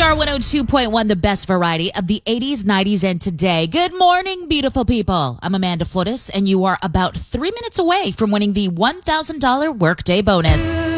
Star 102.1, the best variety of the 80s, 90s, and today. Good morning, beautiful people. I'm Amanda Flores, and you are about 3 minutes away from winning the $1,000 workday bonus.